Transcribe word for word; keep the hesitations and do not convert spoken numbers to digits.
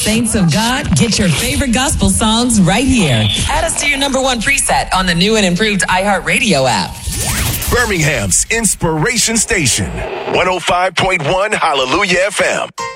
Saints of God, get your favorite gospel songs right here. Add us to your number one preset on the new and improved iHeartRadio app. Birmingham's Inspiration Station, one oh five point one Hallelujah F M.